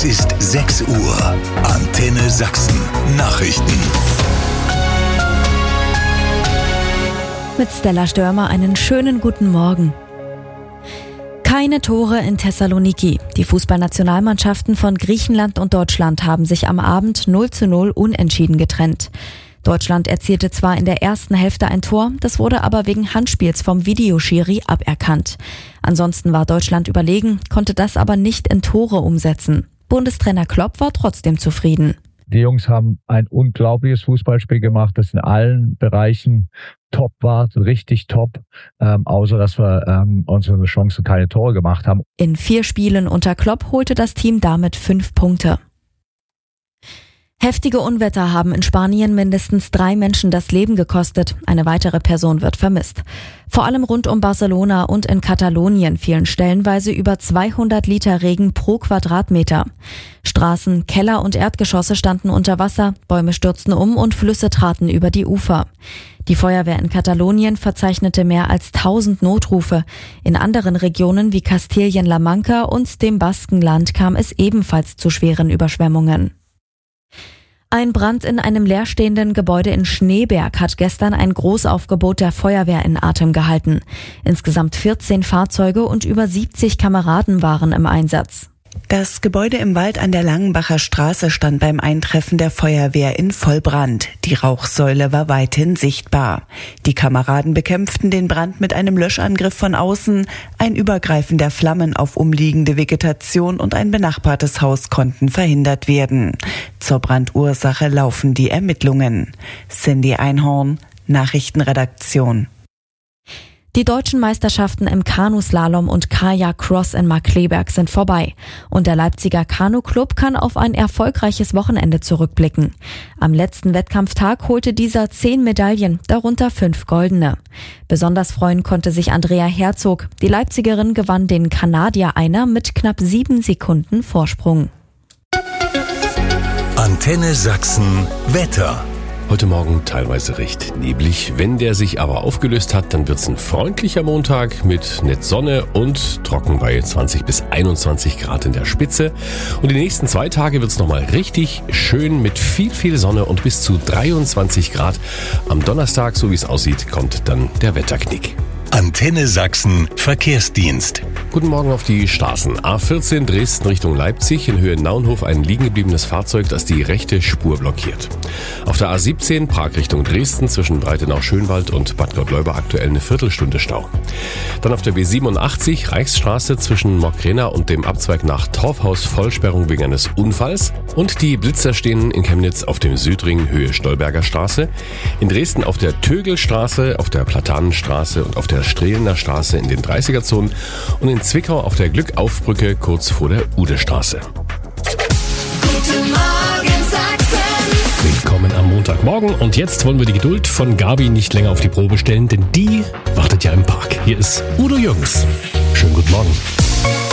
Es ist 6 Uhr. Antenne Sachsen. Nachrichten. Mit Stella Störmer einen schönen guten Morgen. Keine Tore in Thessaloniki. Die Fußballnationalmannschaften von Griechenland und Deutschland haben sich am Abend 0:0 unentschieden getrennt. Deutschland erzielte zwar in der ersten Hälfte ein Tor, das wurde aber wegen Handspiels vom Videoschiri aberkannt. Ansonsten war Deutschland überlegen, konnte das aber nicht in Tore umsetzen. Bundestrainer Klopp war trotzdem zufrieden. Die Jungs haben ein unglaubliches Fußballspiel gemacht, das in allen Bereichen top war, richtig top, außer dass wir unsere Chancen keine Tore gemacht haben. In 4 Spielen unter Klopp holte das Team damit 5 Punkte. Heftige Unwetter haben in Spanien mindestens 3 Menschen das Leben gekostet. Eine weitere Person wird vermisst. Vor allem rund um Barcelona und in Katalonien fielen stellenweise über 200 Liter Regen pro Quadratmeter. Straßen, Keller und Erdgeschosse standen unter Wasser, Bäume stürzten um und Flüsse traten über die Ufer. Die Feuerwehr in Katalonien verzeichnete mehr als 1000 Notrufe. In anderen Regionen wie Kastilien-La Mancha und dem Baskenland kam es ebenfalls zu schweren Überschwemmungen. Ein Brand in einem leerstehenden Gebäude in Schneeberg hat gestern ein Großaufgebot der Feuerwehr in Atem gehalten. Insgesamt 14 Fahrzeuge und über 70 Kameraden waren im Einsatz. Das Gebäude im Wald an der Langenbacher Straße stand beim Eintreffen der Feuerwehr in Vollbrand. Die Rauchsäule war weithin sichtbar. Die Kameraden bekämpften den Brand mit einem Löschangriff von außen. Ein Übergreifen der Flammen auf umliegende Vegetation und ein benachbartes Haus konnten verhindert werden. Zur Brandursache laufen die Ermittlungen. Cindy Einhorn, Nachrichtenredaktion. Die deutschen Meisterschaften im Kanuslalom und Kajak-Cross in Markkleeberg sind vorbei. Und der Leipziger Kanu-Club kann auf ein erfolgreiches Wochenende zurückblicken. Am letzten Wettkampftag holte dieser 10 Medaillen, darunter 5 goldene. Besonders freuen konnte sich Andrea Herzog. Die Leipzigerin gewann den Kanadier Einer mit knapp 7 Sekunden Vorsprung. Antenne Sachsen Wetter. Heute Morgen teilweise recht neblig. Wenn der sich aber aufgelöst hat, dann wird's ein freundlicher Montag mit nett Sonne und trocken bei 20 bis 21 Grad in der Spitze. Und die nächsten 2 Tage wird's nochmal richtig schön mit viel Sonne und bis zu 23 Grad. Am Donnerstag, so wie es aussieht, kommt dann der Wetterknick. Antenne Sachsen Verkehrsdienst. Guten Morgen auf die Straßen. A14 Dresden Richtung Leipzig, in Höhe Naunhof ein liegengebliebenes Fahrzeug, das die rechte Spur blockiert. Auf der A17 Prag Richtung Dresden zwischen Breitenau-Schönwald und Bad Gottleuba aktuell eine Viertelstunde Stau. Dann auf der B87 Reichsstraße zwischen Mokräna und dem Abzweig nach Torfhaus Vollsperrung wegen eines Unfalls. Und die Blitzer stehen in Chemnitz auf dem Südring Höhe Stolberger Straße. In Dresden auf der Tögelstraße, auf der Platanenstraße und auf der Strehlener Straße in den 30er-Zonen und in Zwickau auf der Glückaufbrücke kurz vor der Udestraße. Guten Morgen Sachsen. Willkommen am Montagmorgen und jetzt wollen wir die Geduld von Gabi nicht länger auf die Probe stellen, denn die wartet ja im Park. Hier ist Udo Jürgens. Schönen guten Morgen.